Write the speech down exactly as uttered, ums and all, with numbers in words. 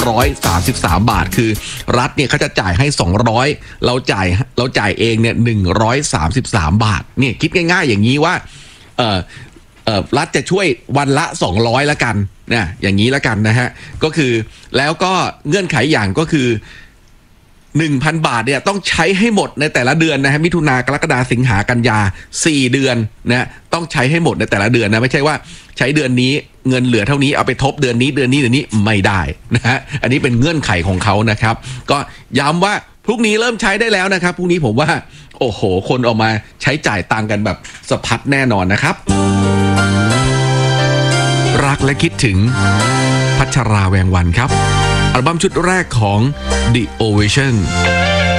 ร้อยสามสิบสามบาทคือรัฐเนี่ยเขาจะจ่ายให้สองร้อยเราจ่ายเราจ่ายเองเนี่ยหนึ่งร้อยสามสิบสามบาทเนี่ยคิดง่ายๆอย่างนี้ว่าเออเออรัฐจะช่วยวันละสองร้อยละกันนะอย่างนี้ละกันนะฮะก็คือแล้วก็เงื่อนไขอย่างก็คือหนึ่งพันบาทเนี่ยต้องใช้ให้หมดในแต่ละเดือนนะฮะมิถุนากรกฎาสิงหากันยาสี่เดือนนะต้องใช้ให้หมดในแต่ละเดือนนะไม่ใช่ว่าใช้เดือนนี้เงินเหลือเท่านี้เอาไปทบเดือนนี้เดือนนี้เดือนนี้ไม่ได้นะฮะอันนี้เป็นเงื่อนไขของเขานะครับก็ย้ำว่าพรุ่งนี้เริ่มใช้ได้แล้วนะครับพรุ่งนี้ผมว่าโอ้โหคนออกมาใช้จ่ายตังค์กันแบบสะพัดแน่นอนนะครับรักและคิดถึงพัชราแวงวันครับอัลบั้มชุดแรกของ The Ovation